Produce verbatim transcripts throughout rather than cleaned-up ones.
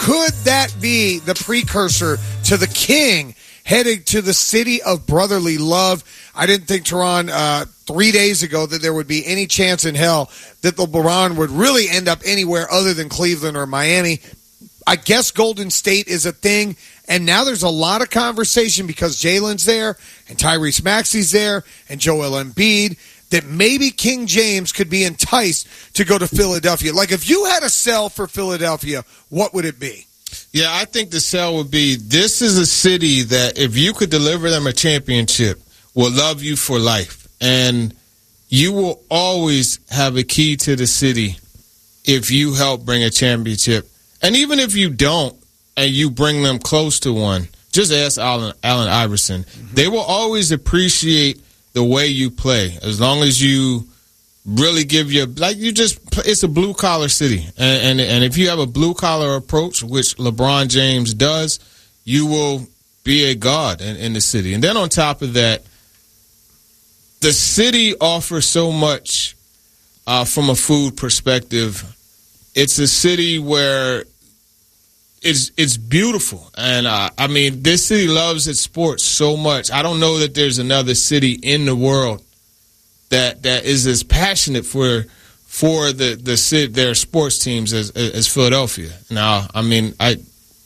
could that be the precursor to the king heading to the city of brotherly love? I didn't think, Teron, uh, three days ago that there would be any chance in hell that LeBron would really end up anywhere other than Cleveland or Miami. I guess Golden State is a thing, and now there's a lot of conversation because Jalen's there, and Tyrese Maxey's there, and Joel Embiid, that maybe King James could be enticed to go to Philadelphia. Like, if you had a sell for Philadelphia, what would it be? Yeah, I think the sell would be, this is a city that if you could deliver them a championship, will love you for life. And you will always have a key to the city if you help bring a championship. And even if you don't, and you bring them close to one, just ask Allen, Allen Iverson. Mm-hmm. They will always appreciate the way you play, as long as you really give your, like you just, it's a blue-collar city. And, and, and if you have a blue-collar approach, which LeBron James does, you will be a god in, in the city. And then on top of that, the city offers so much uh, from a food perspective. It's a city where it's it's beautiful. And, uh, I mean, this city loves its sports so much. I don't know that there's another city in the world that that is as passionate for for the, the city, their sports teams as as Philadelphia. Now, I mean, I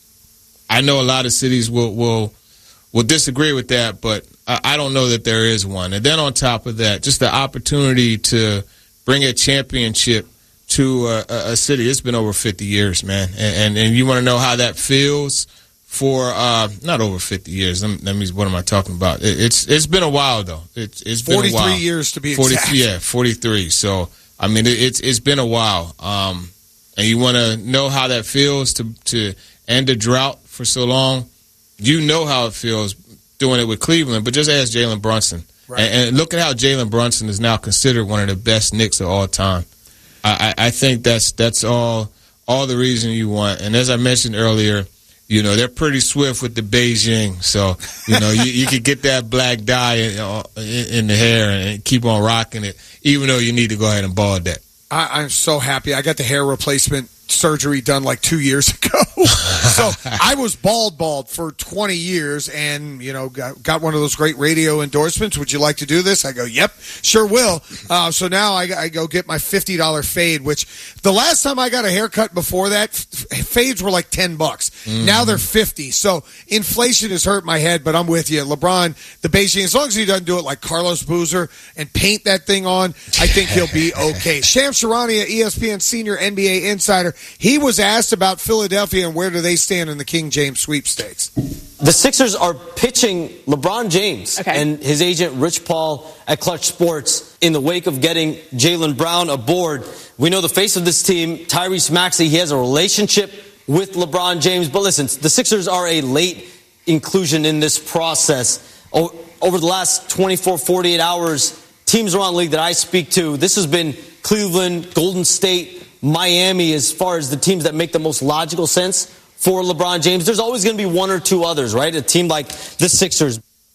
I know a lot of cities will will, will disagree with that, but I don't know that there is one. And then on top of that, just the opportunity to bring a championship to a, a city. It's been over fifty years, man. And and, and you want to know how that feels for uh, not over fifty years. That means, what am I talking about? It, it's it's been a while though. It's it's been a while. forty-three years to be forty, exact. Yeah, forty-three. So I mean, it, it's it's been a while. Um, and you want to know how that feels to to end a drought for so long. You know how it feels doing it with Cleveland, but just ask Jalen Brunson. Right. And, and look at how Jalen Brunson is now considered one of the best Knicks of all time. I, I, I think that's that's all all the reason you want. And as I mentioned earlier, you know, they're pretty swift with the Beijing. So, you know, you, you could get that black dye in, in the hair and keep on rocking it, even though you need to go ahead and bald that. I, I'm so happy. I got the hair replacement surgery done like two years ago. So I was bald bald for twenty years and, you know, got, got one of those great radio endorsements. Would you like to do this? I go, yep, sure will. Uh, so now I, I go get my fifty dollars fade, which the last time I got a haircut before that, f- fades were like ten bucks. Mm-hmm. Now they're fifty. So inflation has hurt my head, but I'm with you. LeBron, the Beijing, as long as he doesn't do it like Carlos Boozer and paint that thing on, I think he'll be okay. Shams Charania, E S P N senior N B A insider, he was asked about Philadelphia and where do they stand in the King James sweepstakes. The Sixers are pitching LeBron James okay. and his agent Rich Paul at Clutch Sports in the wake of getting Jaylen Brown aboard. We know the face of this team, Tyrese Maxey, he has a relationship with LeBron James. But listen, the Sixers are a late inclusion in this process. O- over the last twenty-four, forty-eight hours, teams around the league that I speak to, this has been Cleveland, Golden State, Miami as far as the teams that make the most logical sense for LeBron James. There's always going to be one or two others, right? A team like the Sixers.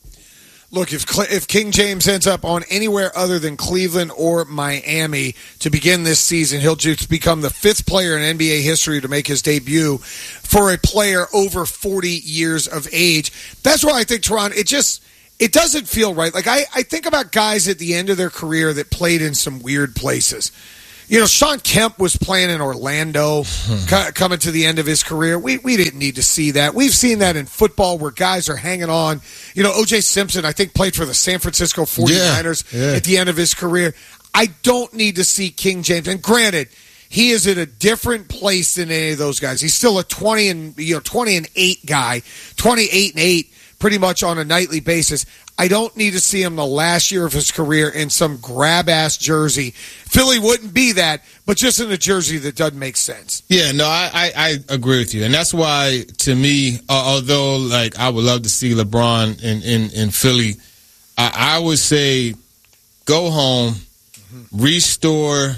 Look, if if King James ends up on anywhere other than Cleveland or Miami to begin this season, he'll just become the fifth player in N B A history to make his debut for a player over forty years of age. That's why I think, Teron, it just it doesn't feel right. Like I, I think about guys at the end of their career that played in some weird places. You know, Sean Kemp was playing in Orlando, co- coming to the end of his career. We we didn't need to see that. We've seen that in football where guys are hanging on. You know, O J Simpson, I think, played for the San Francisco forty-niners yeah, yeah. at the end of his career. I don't need to see King James. And granted, he is at a different place than any of those guys. He's still a twenty and you know twenty and eight guy, twenty-eight and eight, pretty much on a nightly basis. I don't need to see him the last year of his career in some grab-ass jersey. Philly wouldn't be that, but just in a jersey that doesn't make sense. Yeah, no, I, I, I agree with you. And that's why, to me, uh, although like I would love to see LeBron in, in, in Philly, I, I would say go home, mm-hmm. restore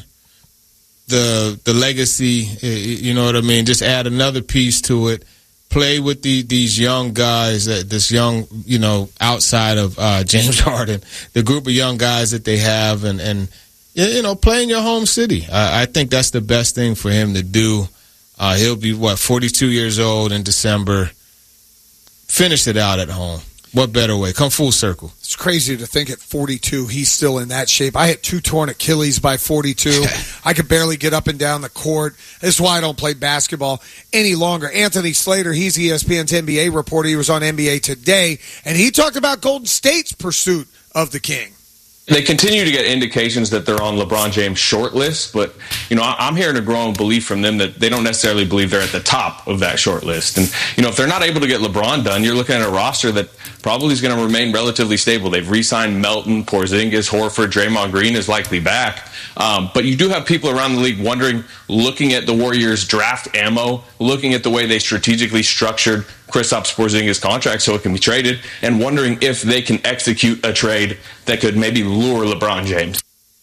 the the legacy, you know what I mean? Just add another piece to it. Play with the, these young guys, this young, you know, outside of uh, James Harden, the group of young guys that they have, and, and you know, play in your home city. I, I think that's the best thing for him to do. Uh, he'll be, what, forty-two years old in December. Finish it out at home. What better way? Come full circle. It's crazy to think at forty-two he's still in that shape. I had two torn Achilles by forty-two. I could barely get up and down the court. This is why I don't play basketball any longer. Anthony Slater, he's E S P N's N B A reporter. He was on N B A Today, and he talked about Golden State's pursuit of the King. They continue to get indications that they're on LeBron James' short list, but you know, I'm hearing a growing belief from them that they don't necessarily believe they're at the top of that short list. And you know, if they're not able to get LeBron done, you're looking at a roster that probably is going to remain relatively stable. They've re-signed Melton, Porzingis, Horford, Draymond Green is likely back. Um, but you do have people around the league wondering, looking at the Warriors' draft ammo, looking at the way they strategically structured Kristaps Porzingis' contract so it can be traded, and wondering if they can execute a trade that could maybe lure LeBron James.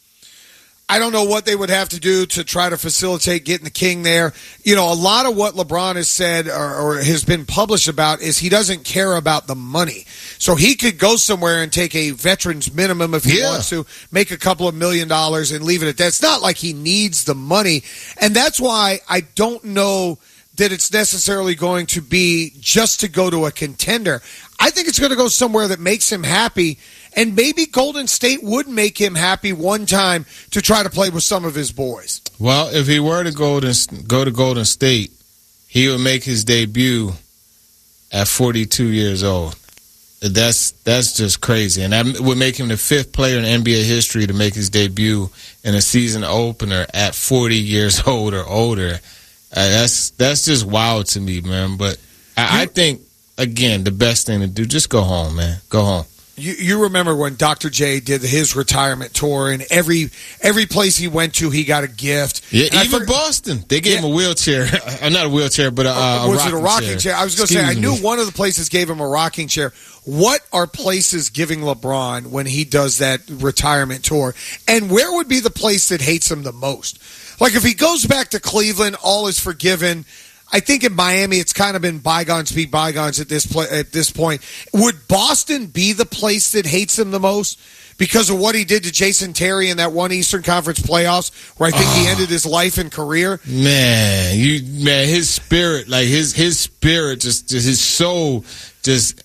I don't know what they would have to do to try to facilitate getting the King there. You know, a lot of what LeBron has said or, or has been published about is he doesn't care about the money. So he could go somewhere and take a veteran's minimum if he yeah. wants to, make a couple of million dollars and leave it at that. It's not like he needs the money. And that's why I don't know that it's necessarily going to be just to go to a contender. I think it's going to go somewhere that makes him happy. And maybe Golden State would make him happy one time to try to play with some of his boys. Well, if he were to go to, go to Golden State, he would make his debut at forty-two years old. That's that's just crazy. And that would make him the fifth player in N B A history to make his debut in a season opener at forty years old or older. Uh, that's that's just wild to me, man. But I, I think, again, the best thing to do, just go home, man. Go home. You, you remember when Doctor J did his retirement tour, and every every place he went to, he got a gift. Yeah, and even Boston, they gave yeah. him a wheelchair. Not a wheelchair, but a, a was rocking it a rocking chair? chair? I was going to say, I me. knew one of the places gave him a rocking chair. What are places giving LeBron when he does that retirement tour? And where would be the place that hates him the most? Like if he goes back to Cleveland, all is forgiven. I think in Miami, it's kind of been bygones be bygones at this pl- at this point. Would Boston be the place that hates him the most because of what he did to Jason Terry in that one Eastern Conference playoffs, where I think oh, he ended his life and career? Man, you man, his spirit, like his his spirit, just, just his soul, just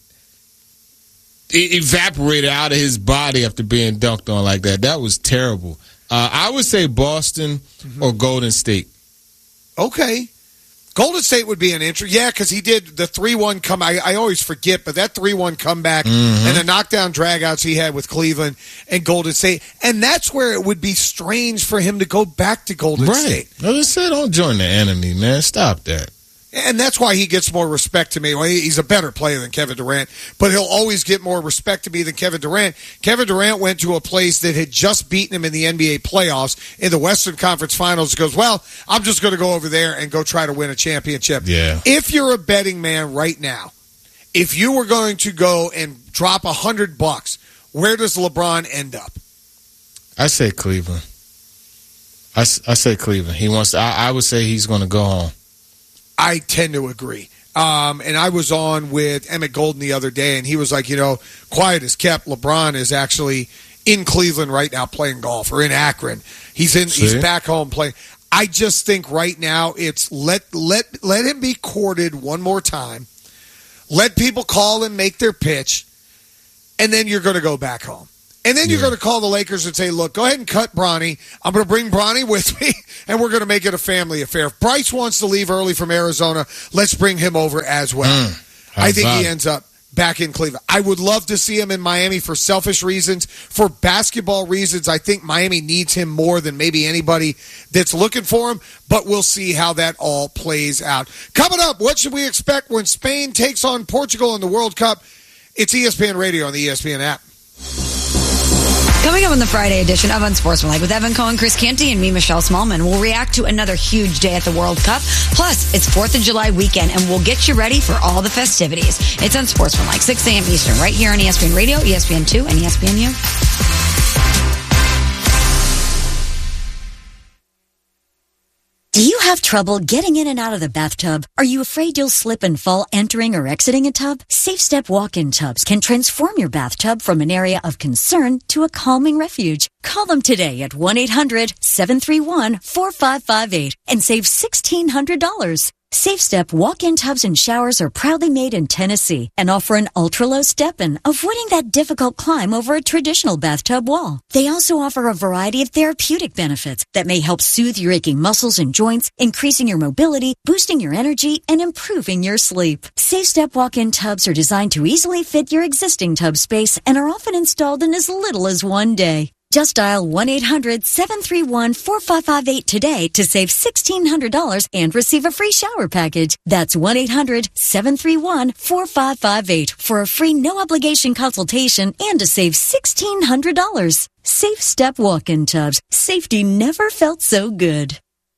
evaporated out of his body after being dunked on like that. That was terrible. Uh, I would say Boston mm-hmm. or Golden State. Okay. Golden State would be an interest. Yeah, because he did the three one come. I, I always forget, but that three one comeback mm-hmm. and the knockdown dragouts he had with Cleveland and Golden State. And that's where it would be strange for him to go back to Golden right. State. I just said, don't join the enemy, man. Stop that. And that's why he gets more respect to me. Well, he's a better player than Kevin Durant, but he'll always get more respect to me than Kevin Durant. Kevin Durant went to a place that had just beaten him in the N B A playoffs in the Western Conference Finals. He goes, well, I'm just going to go over there and go try to win a championship. Yeah. If you're a betting man right now, if you were going to go and drop a hundred bucks, where does LeBron end up? I say Cleveland. I, I say Cleveland. He wants. To, I, I would say he's going to go home. I tend to agree. Um, and I was on with Emmett Golden the other day, and he was like, you know, quiet as kept. LeBron is actually in Cleveland right now playing golf, or in Akron. He's in. See? He's back home playing. I just think right now it's let let let him be courted one more time. Let people call him, make their pitch, and then you're going to go back home. And then you're yeah. going to call the Lakers and say, look, go ahead and cut Bronny. I'm going to bring Bronny with me, and we're going to make it a family affair. If Bryce wants to leave early from Arizona, let's bring him over as well. Mm, I think he ends up back in Cleveland. I would love to see him in Miami for selfish reasons. For basketball reasons, I think Miami needs him more than maybe anybody that's looking for him, but we'll see how that all plays out. Coming up, what should we expect when Spain takes on Portugal in the World Cup? It's E S P N Radio on the E S P N app. Coming up on the Friday edition of Unsportsmanlike with Evan Cohen, Chris Canty, and me, Michelle Smallman, we'll react to another huge day at the World Cup. Plus, it's fourth of July weekend, and we'll get you ready for all the festivities. It's Unsportsmanlike, six a.m. Eastern, right here on E S P N Radio, E S P N two, and E S P N U. Do you have Have trouble getting in and out of the bathtub? Are you afraid you'll slip and fall entering or exiting a tub? SafeStep walk-in tubs can transform your bathtub from an area of concern to a calming refuge. Call them today at one eight hundred seven three one four five five eight and save sixteen hundred dollars. SafeStep walk-in tubs and showers are proudly made in Tennessee and offer an ultra-low step-in, avoiding that difficult climb over a traditional bathtub wall. They also offer a variety of therapeutic benefits that may help soothe your aching muscles and joints, increasing your mobility, boosting your energy, and improving your sleep. SafeStep walk-in tubs are designed to easily fit your existing tub space and are often installed in as little as one day. Just dial one eight hundred seven three one four five five eight today to save sixteen hundred dollars and receive a free shower package. That's one eight hundred seven three one four five five eight for a free no-obligation consultation and to save sixteen hundred dollars. SafeStep walk-in tubs. Safety never felt so good.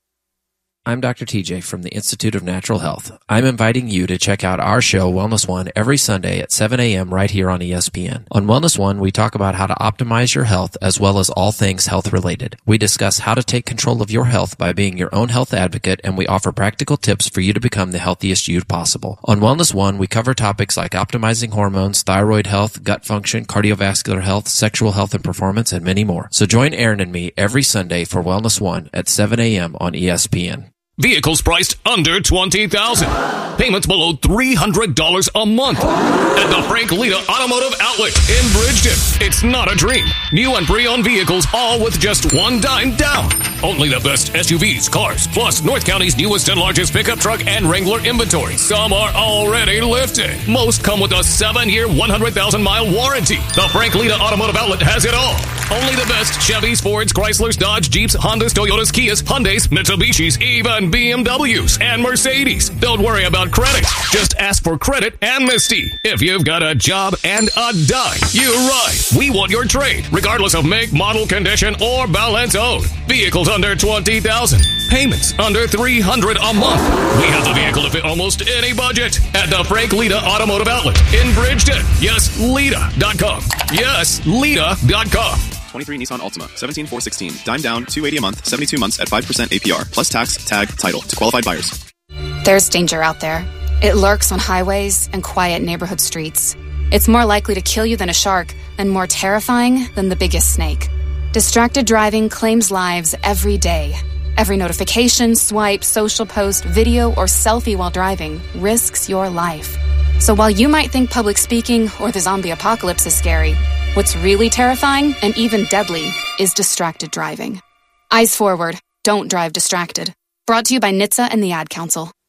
I'm Doctor T J from the Institute of Natural Health. I'm inviting you to check out our show, Wellness One, every Sunday at seven a.m. right here on E S P N. On Wellness One, we talk about how to optimize your health as well as all things health-related. We discuss how to take control of your health by being your own health advocate, and we offer practical tips for you to become the healthiest you possible. On Wellness One, we cover topics like optimizing hormones, thyroid health, gut function, cardiovascular health, sexual health and performance, and many more. So join Aaron and me every Sunday for Wellness One at seven a.m. on E S P N. Vehicles priced under twenty thousand dollars. Payments below three hundred dollars a month. At the Frank Lita Automotive Outlet in Bridgeton. It's not a dream. New and pre-owned vehicles, all with just one dime down. Only the best S U Vs, cars, plus North County's newest and largest pickup truck and Wrangler inventory. Some are already lifted. Most come with a seven-year, one hundred thousand mile warranty. The Frank Lita Automotive Outlet has it all. Only the best Chevys, Fords, Chryslers, Dodge, Jeeps, Hondas, Toyotas, Kias, Hyundais, Mitsubishis, even B M Ws and Mercedes. Don't worry about credit. Just ask for credit amnesty. If you've got a job and a dime, you're right. We want your trade, regardless of make, model, condition, or balance owed. Vehicles under twenty thousand dollars. Payments under three hundred dollars a month. We have the vehicle to fit almost any budget at the Frank Lita Automotive Outlet in Bridgeton. Yes, Lita dot com. Yes, Lita dot com. twenty-three Nissan Altima, seventeen four sixteen, dime down, two hundred eighty dollars a month, seventy-two months at five percent A P R, plus tax, tag, title to qualified buyers. There's danger out there. It lurks on highways and quiet neighborhood streets. It's more likely to kill you than a shark, and more terrifying than the biggest snake. Distracted driving claims lives every day. Every notification, swipe, social post, video, or selfie while driving risks your life. So while you might think public speaking or the zombie apocalypse is scary, what's really terrifying and even deadly is distracted driving. Eyes forward. Don't drive distracted. Brought to you by N H T S A and the Ad Council.